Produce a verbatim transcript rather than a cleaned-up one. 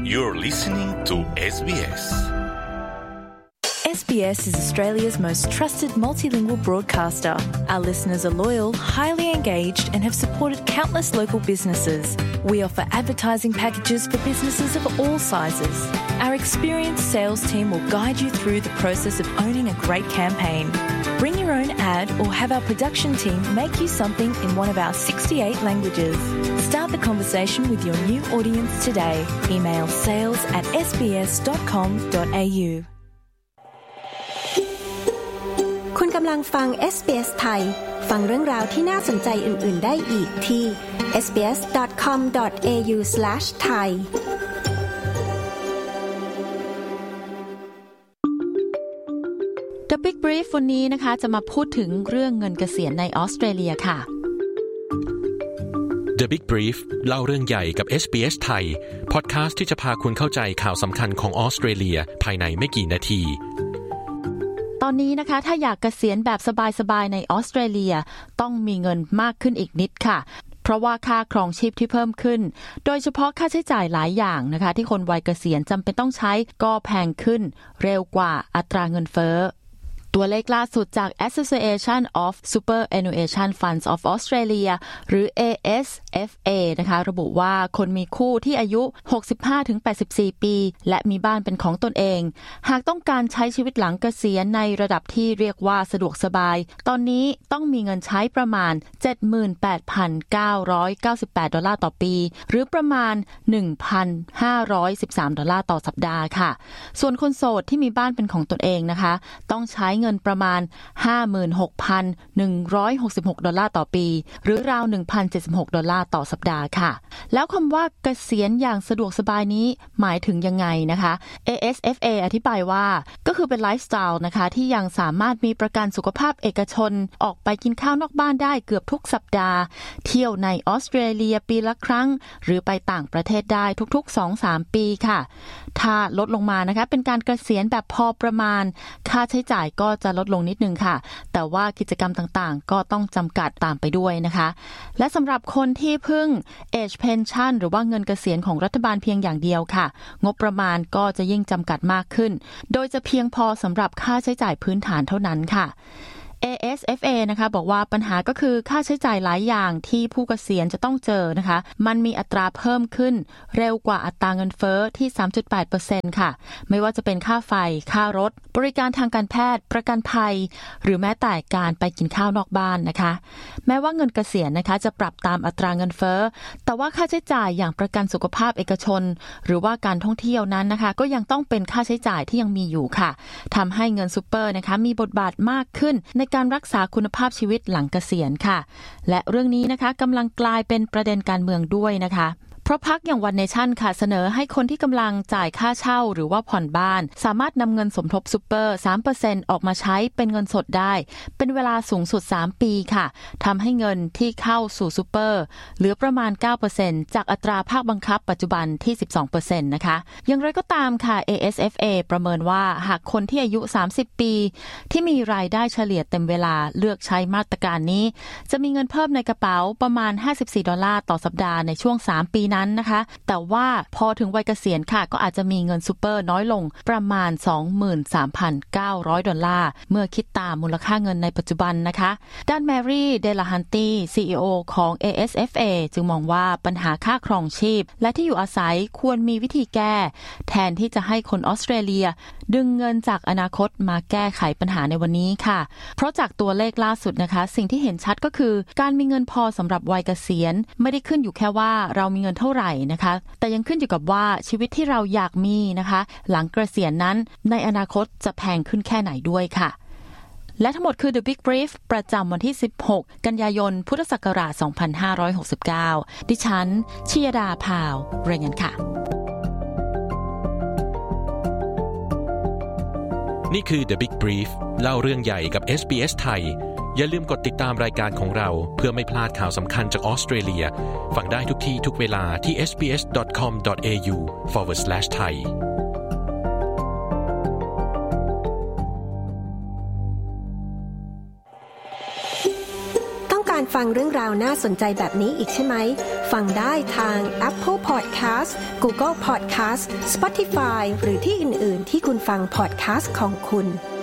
You're listening to เอส บี เอส. เอส บี เอสis Australia's most trusted multilingual broadcaster. Our listeners are loyal, highly engaged, and have supported countless local businesses. We offer advertising packages for businesses of all sizes. Our experienced sales team will guide you through the process of owning a great campaign. Bring your own ad or have our production team make you something in one of our sixty-eight languages. Start the conversation with your new audience today. Email sales at s b s dot com dot a u. คุณกำลังฟัง เอส บี เอส ไทยฟังเรื่องราวที่น่าสนใจอื่นๆได้อีกที่ เอส บี เอส ดอท คอม ดอท เอ ยู สแลช ไทย The Big Brief วันนี้นะคะจะมาพูดถึงเรื่องเงินเกษียณในออสเตรเลียค่ะ The Big Brief เล่าเรื่องใหญ่กับ เอส บี เอส ไทยพอดคาสต์ที่จะพาคุณเข้าใจข่าวสำคัญของออสเตรเลียภายในไม่กี่นาทีตอนนี้นะคะถ้าอยากเกษียณแบบสบายๆในออสเตรเลียต้องมีเงินมากขึ้นอีกนิดค่ะเพราะว่าค่าครองชีพที่เพิ่มขึ้นโดยเฉพาะค่าใช้จ่ายหลายอย่างนะคะที่คนวัยเกษียณจำเป็นต้องใช้ก็แพงขึ้นเร็วกว่าอัตราเงินเฟ้อตัวเลขล่าสุดจาก Association of Superannuation Funds of Australia หรือ เอ เอส เอฟ เอ นะคะระบุว่าคนมีคู่ที่อายุ หกสิบห้าถึงแปดสิบสี่ ปีและมีบ้านเป็นของตนเองหากต้องการใช้ชีวิตหลังเกษียณในระดับที่เรียกว่าสะดวกสบายตอนนี้ต้องมีเงินใช้ประมาณ เจ็ดหมื่นแปดพันเก้าร้อยเก้าสิบแปด ดอลลาร์ต่อปีหรือประมาณ หนึ่งพันห้าร้อยสิบสาม ดอลลาร์ต่อสัปดาห์ค่ะส่วนคนโสดที่มีบ้านเป็นของตนเองนะคะต้องใช้เงินประมาณ ห้าหมื่นหกพันหนึ่งร้อยหกสิบหก ดอลลาร์ต่อปีหรือราว หนึ่งพันเจ็ดสิบหก ดอลลาร์ต่อสัปดาห์ค่ะแล้วคำว่าเกษียณอย่างสะดวกสบายนี้หมายถึงยังไงนะคะ เอ เอส เอฟ เอ อธิบายว่าก็คือเป็นไลฟ์สไตล์นะคะที่ยังสามารถมีประกันสุขภาพเอกชนออกไปกินข้าวนอกบ้านได้เกือบทุกสัปดาห์เที่ยวในออสเตรเลียปีละครั้งหรือไปต่างประเทศได้ทุกๆ สองถึงสาม ปีค่ะถ้าลดลงมานะคะเป็นการเกษียณแบบพอประมาณค่าใช้จ่ายก็จะลดลงนิดนึงค่ะแต่ว่ากิจกรรมต่างๆก็ต้องจำกัดตามไปด้วยนะคะและสำหรับคนที่เพิ่ง Age Pension หรือว่าเงินเกษียณของรัฐบาลเพียงอย่างเดียวค่ะงบประมาณก็จะยิ่งจำกัดมากขึ้นโดยจะเพียงพอสำหรับค่าใช้จ่ายพื้นฐานเท่านั้นค่ะเอ เอส เอฟ เอ นะคะบอกว่าปัญหาก็คือค่าใช้จ่ายหลายอย่างที่ผู้เกษียณจะต้องเจอนะคะมันมีอัตราเพิ่มขึ้นเร็วกว่าอัตราเงินเฟ้อที่ สามจุดแปดเปอร์เซ็นต์ ค่ะไม่ว่าจะเป็นค่าไฟค่ารถบริการทางการแพทย์ประกันภัยหรือแม้แต่การไปกินข้าวนอกบ้านนะคะแม้ว่าเงินเกษียณนะคะจะปรับตามอัตราเงินเฟ้อแต่ว่าค่าใช้จ่ายอย่างประกันสุขภาพเอกชนหรือว่าการท่องเที่ยวนั้นนะคะก็ยังต้องเป็นค่าใช้จ่ายที่ยังมีอยู่ค่ะทำให้เงินซูเปอร์นะคะมีบทบาทมากขึ้นในการรักษาคุณภาพชีวิตหลังเกษียณค่ะและเรื่องนี้นะคะกำลังกลายเป็นประเด็นการเมืองด้วยนะคะเพราะพรรคอย่าง One Nation ค่ะเสนอให้คนที่กำลังจ่ายค่าเช่าหรือว่าผ่อนบ้านสามารถนำเงินสมทบซูเปอร์ สามเปอร์เซ็นต์ ออกมาใช้เป็นเงินสดได้เป็นเวลาสูงสุดสามปีค่ะทำให้เงินที่เข้าสู่ซูเปอร์เหลือประมาณ เก้าเปอร์เซ็นต์ จากอัตราภาคบังคับปัจจุบันที่ สิบสองเปอร์เซ็นต์ นะคะอย่างไรก็ตามค่ะ เอ เอส เอฟ เอ ประเมินว่าหากคนที่อายุสามสิบปีที่มีรายได้เฉลี่ยเต็มเวลาเลือกใช้มาตรการนี้จะมีเงินเพิ่มในกระเป๋าประมาณห้าสิบสี่ดอลลาร์ต่อสัปดาห์ในช่วงสามปีนั้นนะคะแต่ว่าพอถึงวัยเกษียณค่ะก็อาจจะมีเงินซูเปอร์น้อยลงประมาณ สองหมื่นสามพันเก้าร้อย ดอลลาร์เมื่อคิดตามมูลค่าเงินในปัจจุบันนะคะด้านแมรี่เดลาฮันตี้ ซี อี โอ ของ เอ เอส เอฟ เอ จึงมองว่าปัญหาค่าครองชีพและที่อยู่อาศัยควรมีวิธีแก้แทนที่จะให้คนออสเตรเลียดึงเงินจากอนาคตมาแก้ไขปัญหาในวันนี้ค่ะเพราะจากตัวเลขล่าสุดนะคะสิ่งที่เห็นชัดก็คือการมีเงินพอสำหรับวัยเกษียณไม่ได้ขึ้นอยู่แค่ว่าเรามีเงินเท่าไหร่นะคะแต่ยังขึ้นอยู่กับว่าชีวิตที่เราอยากมีนะคะหลังเกษียณนั้นในอนาคตจะแพงขึ้นแค่ไหนด้วยค่ะและทั้งหมดคือ The Big Brief ประจำวันที่สิบหกกันยายนพุทธศักราชสองพันห้าร้อยหกสิบเก้าดิฉันชิยดาพาวรายงานค่ะนี่คือ The Big Brief เล่าเรื่องใหญ่กับ เอส บี เอส ไทยอย่าลืมกดติดตามรายการของเราเพื่อไม่พลาดข่าวสำคัญจากออสเตรเลียฟังได้ทุกที่ทุกเวลาที่ เอส บี เอส ดอท คอม ดอท เอ ยู สแลช ไทยต้องการฟังฟังเรื่องราวน่าสนใจแบบนี้อีกใช่ไหมฟังได้ทาง Apple Podcast Google Podcast Spotify หรือที่อื่นๆที่คุณฟัง podcast ของคุณ